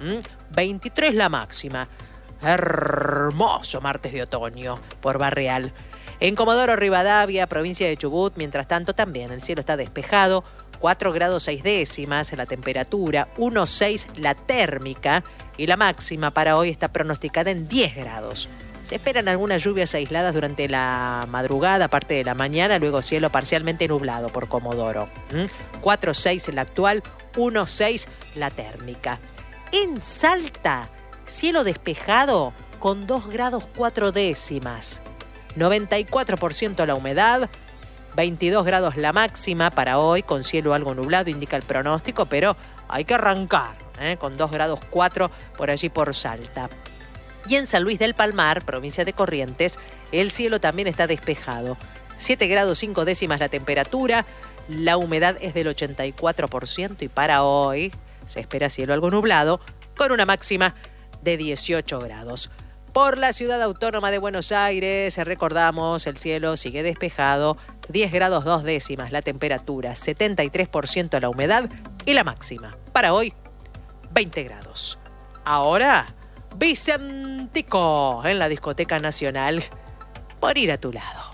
23 la máxima. Hermoso martes de otoño por Barreal. En Comodoro Rivadavia, provincia de Chubut, mientras tanto también el cielo está despejado. 4 grados 6 décimas la temperatura, 1,6 la térmica y la máxima para hoy está pronosticada en 10 grados. Se esperan algunas lluvias aisladas durante la madrugada, parte de la mañana, luego cielo parcialmente nublado por Comodoro. 4,6 la actual, 1,6 la térmica. En Salta, cielo despejado con 2 grados 4 décimas. 94% la humedad, 22 grados la máxima para hoy, con cielo algo nublado, indica el pronóstico, pero hay que arrancar, con 2 grados 4 por allí por Salta. Y en San Luis del Palmar, provincia de Corrientes, el cielo también está despejado. 7 grados 5 décimas la temperatura, la humedad es del 84% y para hoy se espera cielo algo nublado con una máxima de 18 grados. Por la ciudad autónoma de Buenos Aires, recordamos, el cielo sigue despejado, 10 grados 2 décimas la temperatura, 73% la humedad y la máxima para hoy, 20 grados. Ahora, Vicentico en la Discoteca Nacional, por ir a tu lado.